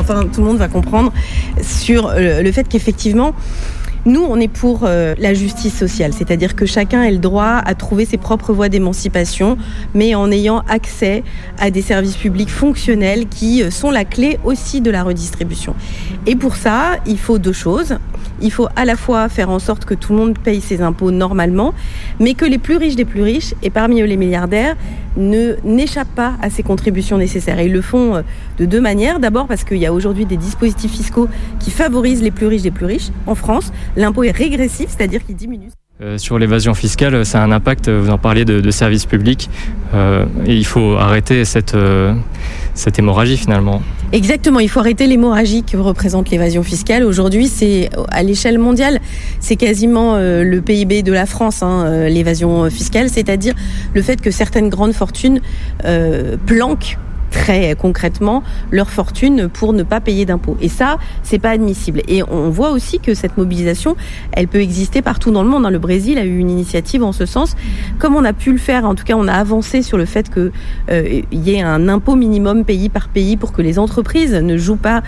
enfin tout le monde va comprendre sur le fait qu'effectivement, nous, on est pour la justice sociale, c'est-à-dire que chacun ait le droit à trouver ses propres voies d'émancipation, mais en ayant accès à des services publics fonctionnels qui sont la clé aussi de la redistribution. Et pour ça, il faut 2 choses. Il faut à la fois faire en sorte que tout le monde paye ses impôts normalement, mais que les plus riches des plus riches, et parmi eux les milliardaires, n'échappent pas à ces contributions nécessaires. Et ils le font de 2 manières. D'abord parce qu'il y a aujourd'hui des dispositifs fiscaux qui favorisent les plus riches des plus riches. En France, l'impôt est régressif, c'est-à-dire qu'il diminue. Sur l'évasion fiscale, ça a un impact, vous en parliez, de services publics. Et il faut arrêter cette hémorragie finalement. Exactement, il faut arrêter l'hémorragie que représente l'évasion fiscale. Aujourd'hui, c'est à l'échelle mondiale, c'est quasiment le PIB de la France, l'évasion fiscale, c'est-à-dire le fait que certaines grandes fortunes planquent très concrètement leur fortune pour ne pas payer d'impôts. Et ça, c'est pas admissible. Et on voit aussi que cette mobilisation, elle peut exister partout dans le monde. Le Brésil a eu une initiative en ce sens. Comme on a pu le faire, en tout cas, on a avancé sur le fait que y ait un impôt minimum pays par pays pour que les entreprises ne jouent pas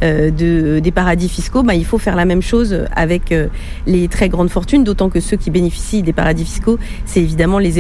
des paradis fiscaux. Il faut faire la même chose avec les très grandes fortunes, d'autant que ceux qui bénéficient des paradis fiscaux, c'est évidemment les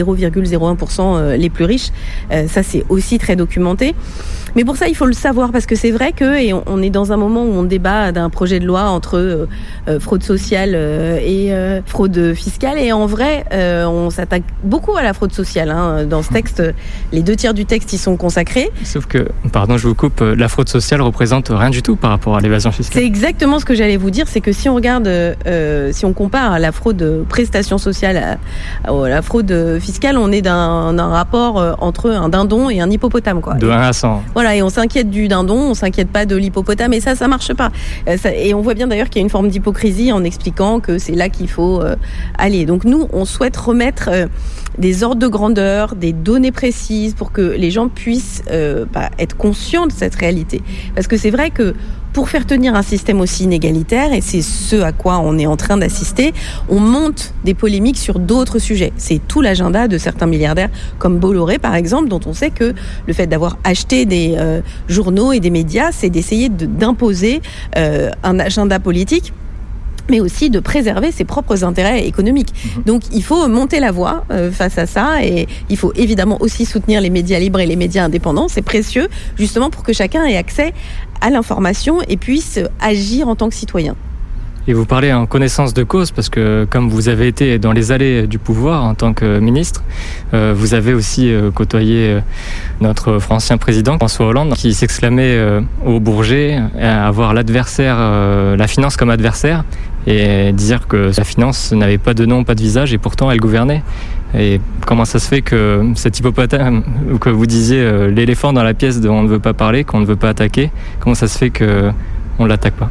0,01% les plus riches. Ça, c'est aussi très documenté. Mais pour ça, il faut le savoir, parce que c'est vrai que, et on est dans un moment où on débat d'un projet de loi entre fraude sociale et fraude fiscale, et en vrai, on s'attaque beaucoup à la fraude sociale. Dans ce texte, les 2/3 du texte y sont consacrés. Sauf que, pardon, je vous coupe, la fraude sociale représente rien du tout par rapport à l'évasion fiscale. C'est exactement ce que j'allais vous dire, c'est que si on regarde, si on compare la fraude prestations sociales à la fraude fiscale, on est d'un rapport entre un dindon et un hippopotame, quoi. De 1 à 100. Voilà, et on s'inquiète du dindon, on s'inquiète pas de l'hippopotame, et ça marche pas. Et on voit bien d'ailleurs qu'il y a une forme d'hypocrisie en expliquant que c'est là qu'il faut aller. Donc nous, on souhaite remettre des ordres de grandeur, des données précises pour que les gens puissent être conscients de cette réalité. Parce que c'est vrai que pour faire tenir un système aussi inégalitaire, et c'est ce à quoi on est en train d'assister, on monte des polémiques sur d'autres sujets. C'est tout l'agenda de certains milliardaires, comme Bolloré par exemple, dont on sait que le fait d'avoir acheté des journaux et des médias, c'est d'essayer d'imposer un agenda politique, mais aussi de préserver ses propres intérêts économiques. Donc il faut monter la voix face à ça, et il faut évidemment aussi soutenir les médias libres et les médias indépendants, c'est précieux, justement pour que chacun ait accès à l'information et puisse agir en tant que citoyen. Et vous parlez en connaissance de cause, parce que comme vous avez été dans les allées du pouvoir en tant que ministre, vous avez aussi côtoyé notre ancien président François Hollande, qui s'exclamait au Bourget à avoir l'adversaire, la finance comme adversaire, et dire que la finance n'avait pas de nom, pas de visage, et pourtant elle gouvernait. Et comment ça se fait que cet hippopotame, ou que vous disiez l'éléphant dans la pièce dont on ne veut pas parler, qu'on ne veut pas attaquer, comment ça se fait qu'on ne l'attaque pas ?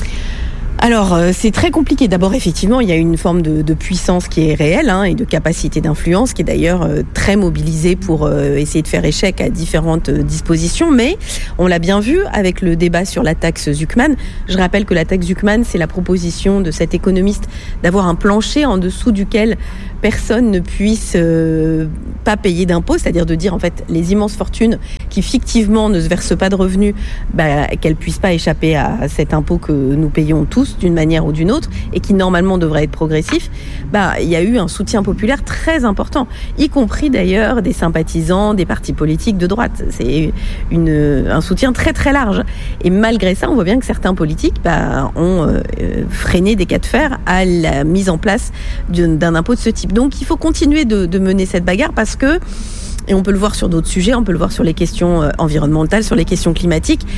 Alors, c'est très compliqué. D'abord, effectivement, il y a une forme de puissance qui est réelle, et de capacité d'influence qui est d'ailleurs très mobilisée pour essayer de faire échec à différentes dispositions. Mais on l'a bien vu avec le débat sur la taxe Zuckman. Je rappelle que la taxe Zuckman, c'est la proposition de cet économiste d'avoir un plancher en dessous duquel personne ne puisse pas payer d'impôts, c'est-à-dire de dire en fait les immenses fortunes qui fictivement ne se versent pas de revenus, qu'elles puissent pas échapper à cet impôt que nous payons tous d'une manière ou d'une autre, et qui normalement devrait être progressif. Il y a eu un soutien populaire très important, y compris d'ailleurs des sympathisants des partis politiques de droite. C'est un soutien très très large. Et malgré ça, on voit bien que certains politiques ont freiné des cas de fer à la mise en place d'un impôt de ce type. Donc il faut continuer de mener cette bagarre, parce que, et on peut le voir sur d'autres sujets, on peut le voir sur les questions environnementales, sur les questions climatiques.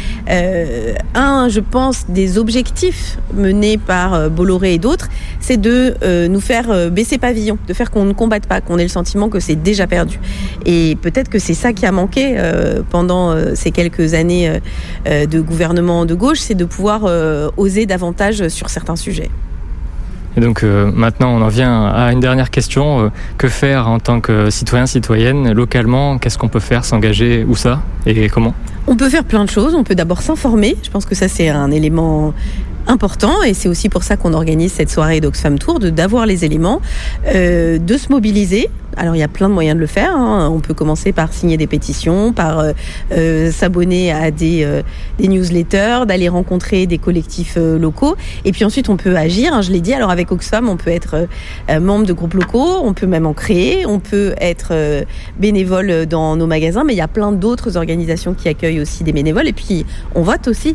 Je pense, des objectifs menés par Bolloré et d'autres, c'est de nous faire baisser pavillon, de faire qu'on ne combatte pas, qu'on ait le sentiment que c'est déjà perdu. Et peut-être que c'est ça qui a manqué pendant ces quelques années de gouvernement de gauche, c'est de pouvoir oser davantage sur certains sujets. Et donc maintenant, on en vient à une dernière question. Que faire en tant que citoyen, citoyenne, localement ? Qu'est-ce qu'on peut faire, s'engager, où ça et comment ? On peut faire plein de choses. On peut d'abord s'informer. Je pense que ça, c'est un élément important, et c'est aussi pour ça qu'on organise cette soirée d'Oxfam Tour, d'avoir les éléments, de se mobiliser Alors il y a plein de moyens de le faire. On peut commencer par signer des pétitions, par s'abonner à des newsletters, d'aller rencontrer des collectifs locaux. Et puis ensuite on peut agir. Je l'ai dit. Alors avec Oxfam, on peut être membre de groupes locaux, on peut même en créer, on peut être bénévole dans nos magasins. Mais il y a plein d'autres organisations qui accueillent aussi des bénévoles. Et puis on vote aussi.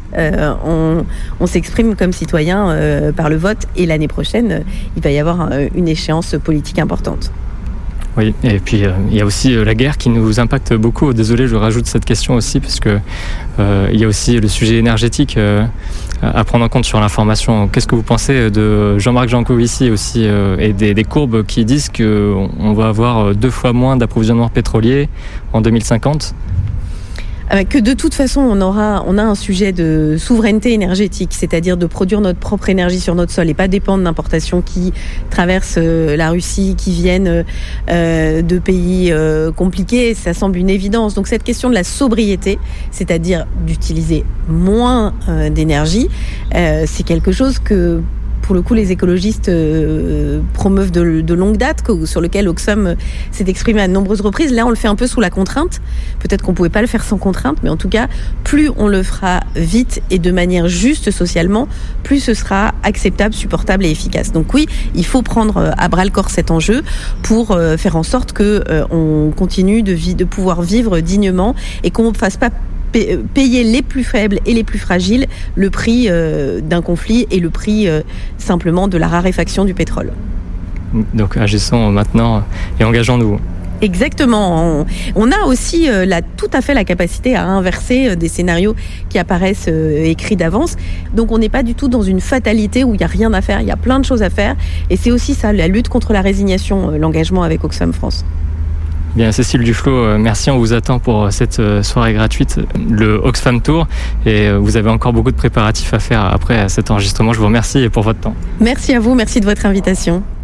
On s'exprime comme citoyen par le vote. Et l'année prochaine, il va y avoir une échéance politique importante. Oui, et puis il y a aussi la guerre qui nous impacte beaucoup. Désolé, je rajoute cette question aussi parce que il y a aussi le sujet énergétique à prendre en compte sur l'information. Qu'est-ce que vous pensez de Jean-Marc Jancovici aussi et des courbes qui disent qu'on va avoir 2 fois moins d'approvisionnement pétrolier en 2050 ? Que de toute façon, on a un sujet de souveraineté énergétique, c'est-à-dire de produire notre propre énergie sur notre sol et pas dépendre d'importations qui traversent la Russie, qui viennent de pays compliqués. Ça semble une évidence. Donc cette question de la sobriété, c'est-à-dire d'utiliser moins d'énergie, c'est quelque chose que pour le coup, les écologistes promeuvent de longue date, sur lequel Oxfam s'est exprimé à de nombreuses reprises. Là, on le fait un peu sous la contrainte. Peut-être qu'on ne pouvait pas le faire sans contrainte, mais en tout cas, plus on le fera vite et de manière juste socialement, plus ce sera acceptable, supportable et efficace. Donc oui, il faut prendre à bras-le-corps cet enjeu pour faire en sorte qu'on continue de pouvoir vivre dignement et qu'on ne fasse pas payer les plus faibles et les plus fragiles le prix d'un conflit et le prix simplement de la raréfaction du pétrole. Donc agissons maintenant et engageons-nous. Exactement. On a aussi tout à fait la capacité à inverser des scénarios qui apparaissent écrits d'avance. Donc on n'est pas du tout dans une fatalité où il n'y a rien à faire. Il y a plein de choses à faire. Et c'est aussi ça, la lutte contre la résignation, l'engagement avec Oxfam France. Bien, Cécile Duflot, merci. On vous attend pour cette soirée gratuite, le Oxfam Tour. Et vous avez encore beaucoup de préparatifs à faire après cet enregistrement. Je vous remercie pour votre temps. Merci à vous. Merci de votre invitation.